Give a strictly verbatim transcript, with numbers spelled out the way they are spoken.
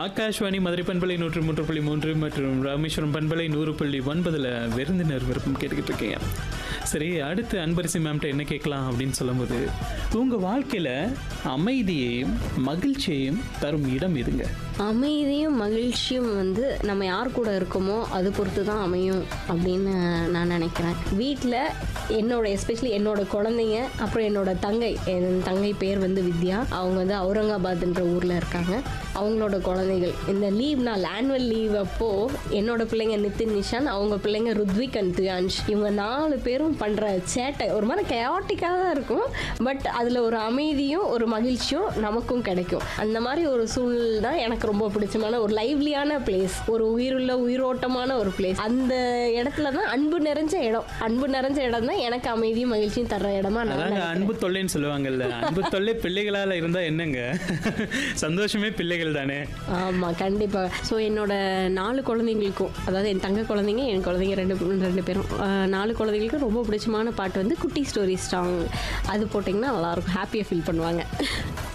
ஆகாஷ்வாணி மதுரை பண்பலை நூற்று மூன்று புள்ளி மூன்று மற்றும் ராமேஸ்வரம் பண்பலை நூறு புள்ளி ஒன்பதுல விருந்தினர் விருப்பம் கேட்டுக்கிட்டு இருக்கீங்க. சரி, அடுத்து அன்பரசி மேம்கிட்ட என்ன கேட்கலாம் அப்படின்னு சொல்லும்போது, உங்க வாழ்க்கையில அமைதியையும் மகிழ்ச்சியையும் தரும் இடம் எதுங்க? அமைதியும் மகிழ்ச்சியும் வந்து நம்ம யார் கூட இருக்கோமோ அது பொறுத்து தான் அமையும் அப்படின்னு நான் நினைக்கிறேன். வீட்டில் என்னோட எஸ்பெஷலி என்னோட குழந்தைங்க, அப்புறம் என்னோட தங்கை, என் தங்கை பேர் வந்து வித்யா. அவங்க வந்து அவுரங்காபாத்ன்ற ஊரில் இருக்காங்க. அவங்களோட குழந்தைகள் இந்த லீவ் நாள், ஆனுவல் லீவ் அப்போது என்னோட பிள்ளைங்க நிதின் நிஷான், அவங்க பிள்ளைங்க ருத்விக் அண்ட் தியான்ஷ், இவங்க நாலு பேரும் பண்ணுற சேட்டை ஒரு மாதிரி கயாட்டிக்காக தான் இருக்கும். பட் அதில் ஒரு அமைதியும் ஒரு மகிழ்ச்சியும் நமக்கும் கிடைக்கும். அந்த மாதிரி ஒரு சூழல் தான் எனக்கு ரொம்ப பிடிச்சமான ஒரு லைவ்லியான பிளேஸ், ஒரு உயிருள்ள உயிரோட்டமான ஒரு பிளேஸ். அந்த இடத்துல தான் அன்பு நிறைஞ்ச இடம். அன்பு நிறைஞ்ச இடம் தான் எனக்கு அமைதியும் மகிழ்ச்சியும் தர்ற இடமா நான். அன்பு தொல்லைன்னு சொல்லுவாங்கல்ல, அன்பு தொல்லை பிள்ளைகளால இருந்தா என்னங்க, சந்தோஷமே பிள்ளைகள் தானே. ஆமா, கண்டிப்பா. ஸோ என்னோட நாலு குழந்தைங்களுக்கும், அதாவது என் தங்க குழந்தைங்க, என் குழந்தைங்க ரெண்டு ரெண்டு பேரும், நாலு குழந்தைங்களுக்கும் ரொம்ப பிடிச்சமான பாட்டு வந்து குட்டி ஸ்டோரி சாங். அது போட்டிங்கன்னா நல்லாயிருக்கும், ஹாப்பியாக ஃபீல் பண்ணுவாங்க.